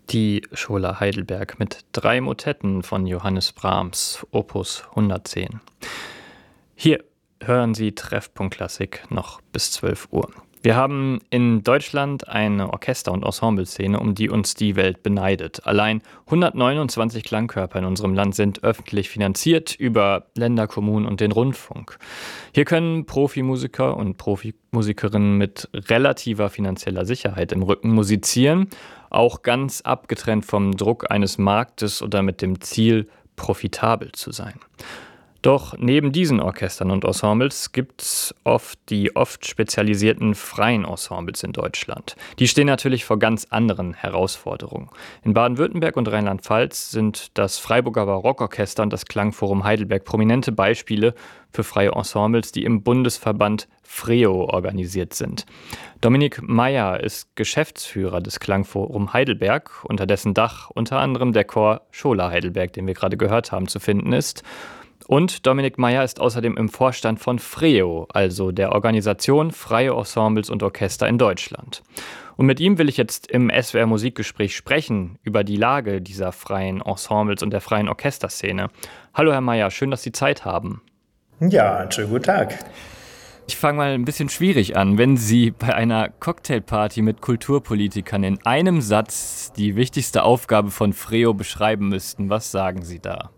Die Schola Heidelberg mit 3 Motetten von Johannes Brahms, Opus 110. Hier hören Sie Treffpunkt Klassik noch bis 12 Uhr. Wir haben in Deutschland eine Orchester- und Ensembleszene, um die uns die Welt beneidet. Allein 129 Klangkörper in unserem Land sind öffentlich finanziert über Länder, Kommunen und den Rundfunk. Hier können Profimusiker und Profimusikerinnen mit relativer finanzieller Sicherheit im Rücken musizieren, auch ganz abgetrennt vom Druck eines Marktes oder mit dem Ziel, profitabel zu sein. Doch neben diesen Orchestern und Ensembles gibt's die oft spezialisierten freien Ensembles in Deutschland. Die stehen natürlich vor ganz anderen Herausforderungen. In Baden-Württemberg und Rheinland-Pfalz sind das Freiburger Barockorchester und das Klangforum Heidelberg prominente Beispiele für freie Ensembles, die im Bundesverband FREO organisiert sind. Dominik Meyer ist Geschäftsführer des Klangforum Heidelberg, unter dessen Dach unter anderem der Chor Schola Heidelberg, den wir gerade gehört haben, zu finden ist. Und Dominik Meyer ist außerdem im Vorstand von FREO, also der Organisation Freie Ensembles und Orchester in Deutschland. Und mit ihm will ich jetzt im SWR Musikgespräch sprechen über die Lage dieser freien Ensembles und der freien Orchesterszene. Hallo Herr Meyer, schön, dass Sie Zeit haben. Ja, einen schönen guten Tag. Ich fange mal ein bisschen schwierig an. Wenn Sie bei einer Cocktailparty mit Kulturpolitikern in einem Satz die wichtigste Aufgabe von FREO beschreiben müssten, was sagen Sie da?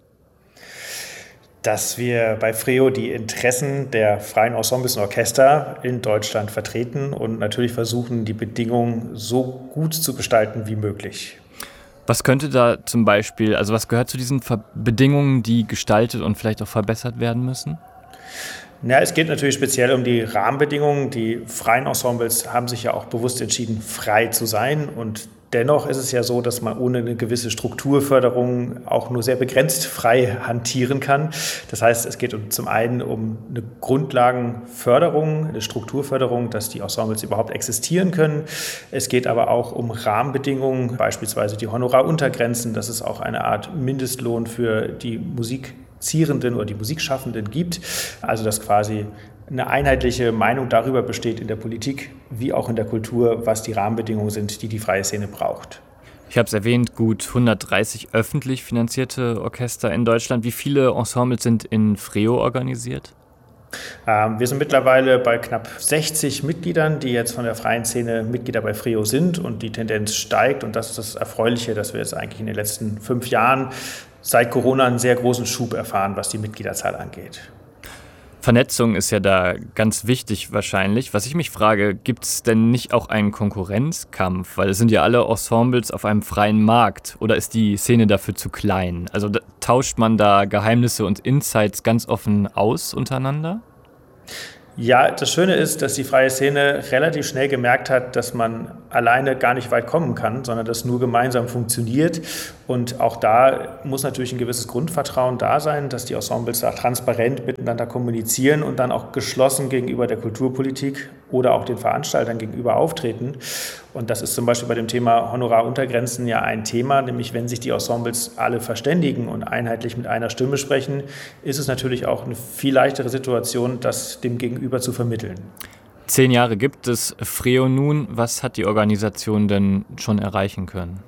Dass wir bei FREO die Interessen der freien Ensembles und Orchester in Deutschland vertreten und natürlich versuchen, die Bedingungen so gut zu gestalten wie möglich. Was könnte da zum Beispiel, also was gehört zu diesen Bedingungen, die gestaltet und vielleicht auch verbessert werden müssen? Ja, es geht natürlich speziell um die Rahmenbedingungen. Die freien Ensembles haben sich ja auch bewusst entschieden, frei zu sein. Und dennoch ist es ja so, dass man ohne eine gewisse Strukturförderung auch nur sehr begrenzt frei hantieren kann. Das heißt, es geht zum einen um eine Grundlagenförderung, eine Strukturförderung, dass die Ensembles überhaupt existieren können. Es geht aber auch um Rahmenbedingungen, beispielsweise die Honoraruntergrenzen, dass es auch eine Art Mindestlohn für die Musikzierenden oder die Musikschaffenden gibt. Also dass quasi eine einheitliche Meinung darüber besteht in der Politik wie auch in der Kultur, was die Rahmenbedingungen sind, die die freie Szene braucht. Ich habe es erwähnt, gut 130 öffentlich finanzierte Orchester in Deutschland. Wie viele Ensembles sind in FREO organisiert? Wir sind mittlerweile bei knapp 60 Mitgliedern, die jetzt von der freien Szene Mitglieder bei FREO sind, und die Tendenz steigt, und das ist das Erfreuliche, dass wir jetzt eigentlich in den letzten 5 Jahren seit Corona einen sehr großen Schub erfahren, was die Mitgliederzahl angeht. Vernetzung ist ja da ganz wichtig wahrscheinlich. Was ich mich frage, gibt es denn nicht auch einen Konkurrenzkampf? Weil es sind ja alle Ensembles auf einem freien Markt. Oder ist die Szene dafür zu klein? Also tauscht man da Geheimnisse und Insights ganz offen aus untereinander? Ja, das Schöne ist, dass die freie Szene relativ schnell gemerkt hat, dass man alleine gar nicht weit kommen kann, sondern dass nur gemeinsam funktioniert. Und auch da muss natürlich ein gewisses Grundvertrauen da sein, dass die Ensembles da transparent miteinander kommunizieren und dann auch geschlossen gegenüber der Kulturpolitik oder auch den Veranstaltern gegenüber auftreten. Und das ist zum Beispiel bei dem Thema Honoraruntergrenzen ja ein Thema, nämlich wenn sich die Ensembles alle verständigen und einheitlich mit einer Stimme sprechen, ist es natürlich auch eine viel leichtere Situation, das dem Gegenüber zu vermitteln. 10 Jahre gibt es FREO nun. Was hat die Organisation denn schon erreichen können?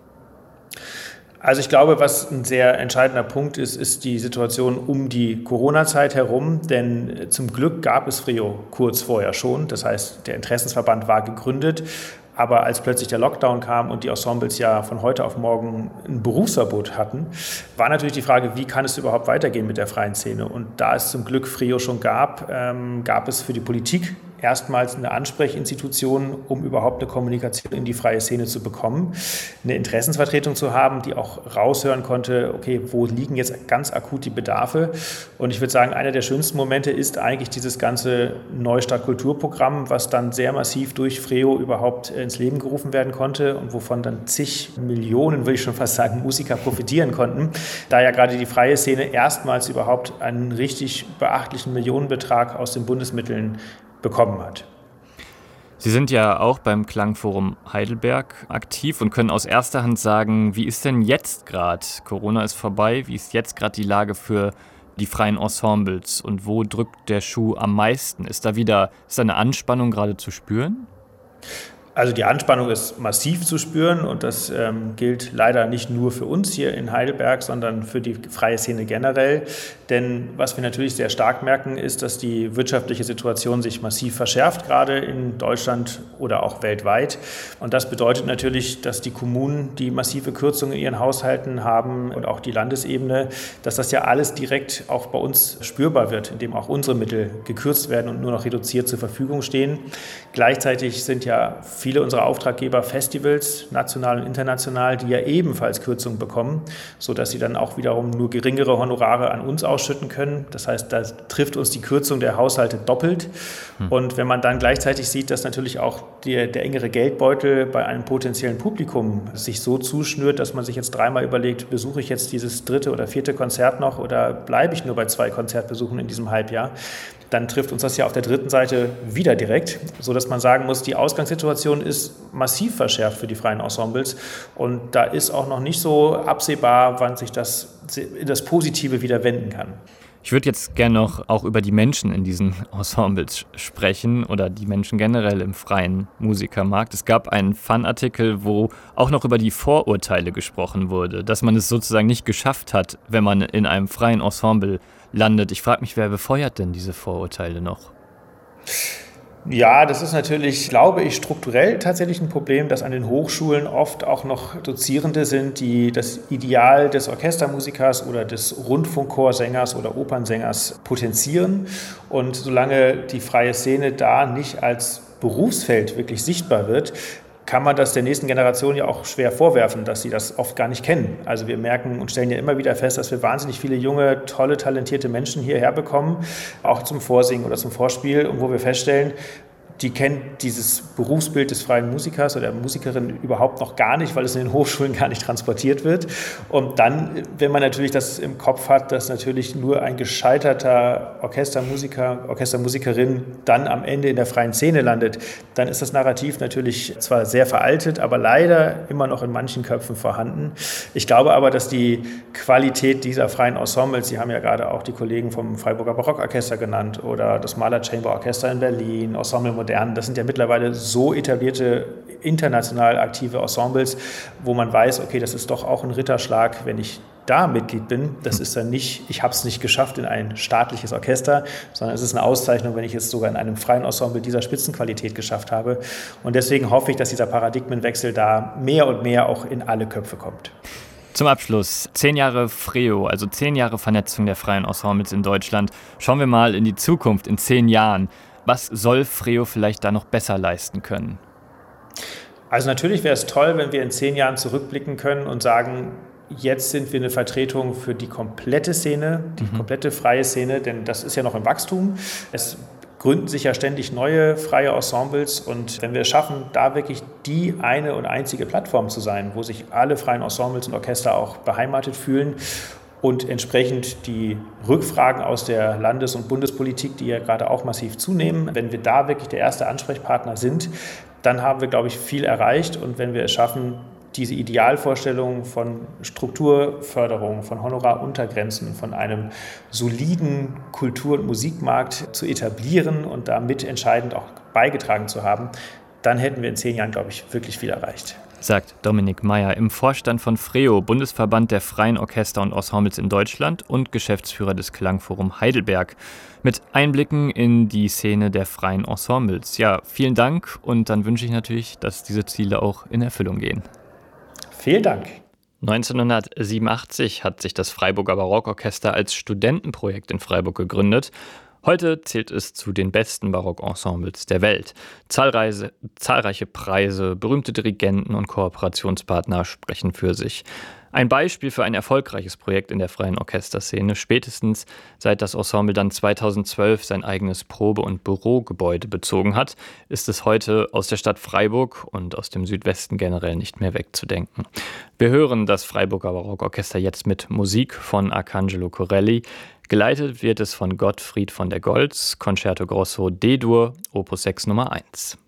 Also ich glaube, was ein sehr entscheidender Punkt ist, ist die Situation um die Corona-Zeit herum. Denn zum Glück gab es FREO kurz vorher schon. Das heißt, der Interessensverband war gegründet. Aber als plötzlich der Lockdown kam und die Ensembles ja von heute auf morgen ein Berufsverbot hatten, war natürlich die Frage, wie kann es überhaupt weitergehen mit der freien Szene? Und da es zum Glück FREO schon gab, gab es für die Politik erstmals eine Ansprechinstitution, um überhaupt eine Kommunikation in die freie Szene zu bekommen, eine Interessensvertretung zu haben, die auch raushören konnte, okay, wo liegen jetzt ganz akut die Bedarfe? Und ich würde sagen, einer der schönsten Momente ist eigentlich dieses ganze Neustart-Kulturprogramm, was dann sehr massiv durch FREO überhaupt ins Leben gerufen werden konnte und wovon dann zig Millionen, würde ich schon fast sagen, Musiker profitieren konnten, da ja gerade die freie Szene erstmals überhaupt einen richtig beachtlichen Millionenbetrag aus den Bundesmitteln bekommen hat. Sie sind ja auch beim Klangforum Heidelberg aktiv und können aus erster Hand sagen, wie ist denn jetzt gerade? Corona ist vorbei, wie ist jetzt gerade die Lage für die freien Ensembles und wo drückt der Schuh am meisten? Ist da eine Anspannung gerade zu spüren? Also die Anspannung ist massiv zu spüren und das gilt leider nicht nur für uns hier in Heidelberg, sondern für die freie Szene generell. Denn was wir natürlich sehr stark merken, ist, dass die wirtschaftliche Situation sich massiv verschärft, gerade in Deutschland oder auch weltweit. Und das bedeutet natürlich, dass die Kommunen, die massive Kürzungen in ihren Haushalten haben und auch die Landesebene, dass das ja alles direkt auch bei uns spürbar wird, indem auch unsere Mittel gekürzt werden und nur noch reduziert zur Verfügung stehen. Gleichzeitig sind ja viele unserer Auftraggeber Festivals, national und international, die ja ebenfalls Kürzungen bekommen, sodass sie dann auch wiederum nur geringere Honorare an uns ausschütten können. Das heißt, da trifft uns die Kürzung der Haushalte doppelt. Und wenn man dann gleichzeitig sieht, dass natürlich auch der engere Geldbeutel bei einem potenziellen Publikum sich so zuschnürt, dass man sich jetzt dreimal überlegt, besuche ich jetzt dieses 3. oder 4. Konzert noch oder bleibe ich nur bei 2 Konzertbesuchen in diesem Halbjahr, dann trifft uns das ja auf der dritten Seite wieder direkt, sodass man sagen muss, die Ausgangssituation ist massiv verschärft für die freien Ensembles und da ist auch noch nicht so absehbar, wann sich das in das Positive wieder wenden kann. Ich würde jetzt gerne noch auch über die Menschen in diesen Ensembles sprechen oder die Menschen generell im freien Musikermarkt. Es gab einen Fanartikel, wo auch noch über die Vorurteile gesprochen wurde, dass man es sozusagen nicht geschafft hat, wenn man in einem freien Ensemble landet. Ich frage mich, wer befeuert denn diese Vorurteile noch? Ja, das ist natürlich, glaube ich, strukturell tatsächlich ein Problem, dass an den Hochschulen oft auch noch Dozierende sind, die das Ideal des Orchestermusikers oder des Rundfunkchorsängers oder Opernsängers potenzieren. Und solange die freie Szene da nicht als Berufsfeld wirklich sichtbar wird, kann man das der nächsten Generation ja auch schwer vorwerfen, dass sie das oft gar nicht kennen. Also wir merken und stellen ja immer wieder fest, dass wir wahnsinnig viele junge, tolle, talentierte Menschen hierher bekommen, auch zum Vorsingen oder zum Vorspiel, und wo wir feststellen, die kennen dieses Berufsbild des freien Musikers oder der Musikerin überhaupt noch gar nicht, weil es in den Hochschulen gar nicht transportiert wird. Und dann, wenn man natürlich das im Kopf hat, dass natürlich nur ein gescheiterter Orchestermusiker, Orchestermusikerin dann am Ende in der freien Szene landet, dann ist das Narrativ natürlich zwar sehr veraltet, aber leider immer noch in manchen Köpfen vorhanden. Ich glaube aber, dass die Qualität dieser freien Ensembles, Sie haben ja gerade auch die Kollegen vom Freiburger Barockorchester genannt oder das Mahler Chamber Orchester in Berlin, Ensemble Modern, das sind ja mittlerweile so etablierte, international aktive Ensembles, wo man weiß, okay, das ist doch auch ein Ritterschlag, wenn ich da Mitglied bin. Das ist dann nicht, ich habe es nicht geschafft in ein staatliches Orchester, sondern es ist eine Auszeichnung, wenn ich es sogar in einem freien Ensemble dieser Spitzenqualität geschafft habe. Und deswegen hoffe ich, dass dieser Paradigmenwechsel da mehr und mehr auch in alle Köpfe kommt. Zum Abschluss, 10 Jahre FREO, also 10 Jahre Vernetzung der freien Ensembles in Deutschland. Schauen wir mal in die Zukunft, in 10 Jahren. Was soll FREO vielleicht da noch besser leisten können? Also natürlich wäre es toll, wenn wir in 10 Jahren zurückblicken können und sagen, jetzt sind wir eine Vertretung für die komplette Szene, die komplette freie Szene, denn das ist ja noch im Wachstum. Es gründen sich ja ständig neue freie Ensembles und wenn wir es schaffen, da wirklich die eine und einzige Plattform zu sein, wo sich alle freien Ensembles und Orchester auch beheimatet fühlen, und entsprechend die Rückfragen aus der Landes- und Bundespolitik, die ja gerade auch massiv zunehmen, wenn wir da wirklich der erste Ansprechpartner sind, dann haben wir, glaube ich, viel erreicht. Und wenn wir es schaffen, diese Idealvorstellung von Strukturförderung, von Honoraruntergrenzen, von einem soliden Kultur- und Musikmarkt zu etablieren und da mitentscheidend auch beigetragen zu haben, dann hätten wir in 10 Jahren, glaube ich, wirklich viel erreicht. Sagt Dominik Meyer im Vorstand von FREO, Bundesverband der freien Orchester und Ensembles in Deutschland und Geschäftsführer des Klangforum Heidelberg. Mit Einblicken in die Szene der freien Ensembles. Ja, vielen Dank und dann wünsche ich natürlich, dass diese Ziele auch in Erfüllung gehen. Vielen Dank. 1987 hat sich das Freiburger Barockorchester als Studentenprojekt in Freiburg gegründet. Heute zählt es zu den besten Barockensembles der Welt. Zahlreiche Preise, berühmte Dirigenten und Kooperationspartner sprechen für sich. Ein Beispiel für ein erfolgreiches Projekt in der freien Orchesterszene, spätestens seit das Ensemble dann 2012 sein eigenes Probe- und Bürogebäude bezogen hat, ist es heute aus der Stadt Freiburg und aus dem Südwesten generell nicht mehr wegzudenken. Wir hören das Freiburger Barockorchester jetzt mit Musik von Arcangelo Corelli. Geleitet wird es von Gottfried von der Goltz, Concerto Grosso D-Dur, Opus 6 Nummer 1.